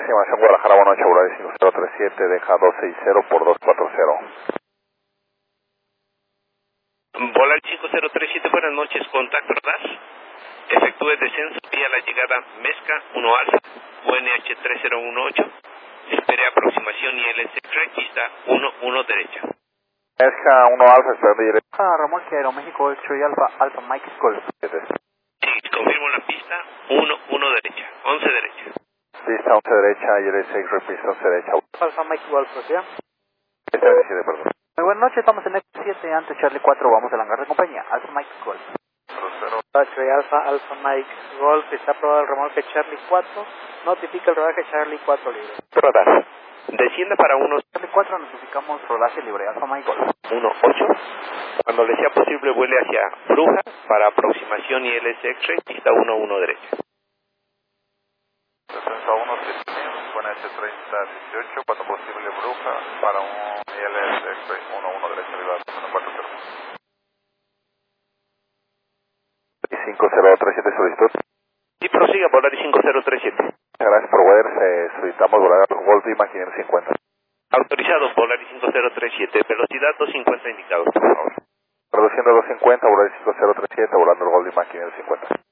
Estimación Guadalajara, buenas noches, Volaris 5037, deja 260 por 240. Volaris 5037, buenas noches, contacto radar. Efectúe descenso vía la llegada Mezca 1 Alfa, UNH 3018. Espere aproximación ILS X-ray, pista 11 derecha. Mezca 1 Alfa, esperando directo. Remolque Aeroméxico 8 y Alfa, Alfa Mike Golf. Sí, confirmo la pista 11 derecha, 11 derecha. Pista 11 derecha, ILS X-ray, pista 11 derecha. Alfa Mike Golf, ¿ya? 727, perdón. Muy buenas noches, estamos en X7, antes Charlie 4, vamos al hangar de compañía, Alfa Mike Golf. 8 y Alfa, Alfa Mike Golf, está aprobado el remolque Charlie 4, notifica el rodaje Charlie 4 libre. Radar, descienda para 1 Charlie 4, notificamos rodaje libre, Alfa Mike Golf. 18. Cuando le sea posible, vuele hacia Bruja para aproximación ILS X-ray, pista 11 derecha. Descenso a 17000, con S3018, cuando posible Bruja, para un ILS X-ray 11 derecha, arriba 140. 5037 solicitud. Y prosiga, Volaris 5037. Gracias por ver, solicitamos volar a Golf Lima 550. Autorizado, Volaris 5037, velocidad 250 indicado, por favor. Reduciendo a 250, Volaris 5037, volando el Golf Lima 550.